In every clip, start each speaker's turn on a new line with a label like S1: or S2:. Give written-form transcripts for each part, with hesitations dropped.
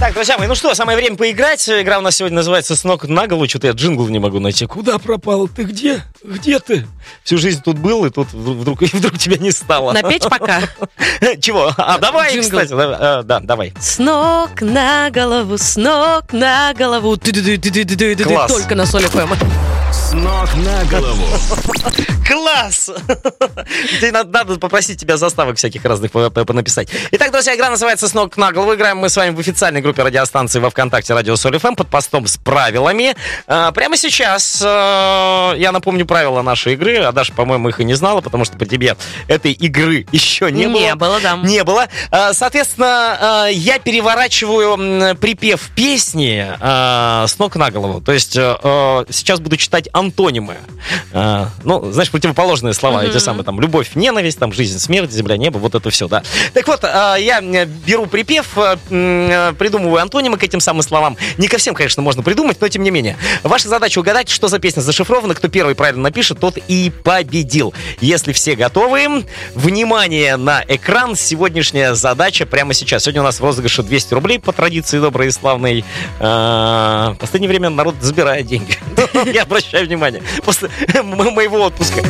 S1: Так, друзья мои, ну что, самое время поиграть. Игра у нас сегодня называется «С ног на голову». Что-то я джингл не могу найти. Куда пропал? Ты где? Где ты? Всю жизнь тут был, и тут вдруг тебя не стало.
S2: Напеть пока.
S1: Чего? Давай,
S2: Джингл.
S1: кстати. Да, давай.
S2: С ног на голову, с ног на голову.
S1: Класс.
S2: Только на Соль ФМ.
S3: С ног на голову.
S1: Класс! Надо попросить тебя заставок всяких разных понаписать. Итак, друзья, игра называется «С ног на голову». Играем мы с вами в официальной группе радиостанции во ВКонтакте «Радио Соль ФМ» под постом с правилами. Прямо сейчас я напомню правила нашей игры. А Даша, по-моему, их и не знала, потому что по тебе этой игры еще не было.
S2: Не было, да.
S1: Не было. Соответственно, я переворачиваю припев песни с ног на голову. То есть сейчас буду читать антонимы. Ну, знаешь, противоположные слова. Эти самые там любовь, ненависть, там жизнь, смерть, земля, небо. Вот это все, да. Так вот, я беру припев, придумываю антонимы к этим самым словам. Не ко всем, конечно, можно придумать, но тем не менее. Ваша задача угадать, что за песня зашифрована. Кто первый правильно напишет, тот и победил. Если все готовы, внимание на экран. Сегодняшняя задача прямо сейчас. Сегодня у нас в розыгрыше 200 рублей по традиции доброй и славной. В последнее время народ забирает деньги. Я обращаю внимание. После моего отпуска.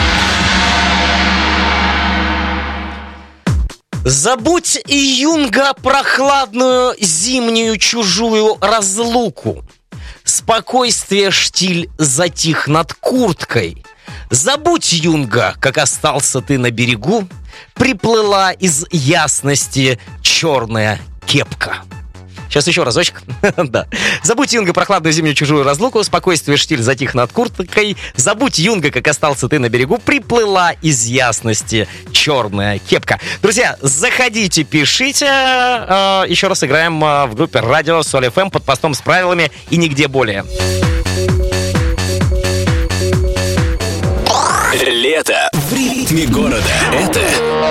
S1: Забудь, Юнга, прохладную зимнюю чужую разлуку. Спокойствие штиль затих над курткой. Забудь, Юнга, как остался ты на берегу. Приплыла из ясности черная кепка. Сейчас еще разочек. Да. Забудь, Юнга, прохладную зимнюю чужую разлуку. Спокойствие штиль затих над курткой. Забудь, Юнга, как остался ты на берегу. Приплыла из ясности черная кепка. Друзья, заходите, пишите. Еще раз играем в группе «Радио Соль ФМ» под постом с правилами и нигде более.
S3: Лето в ритме города. Это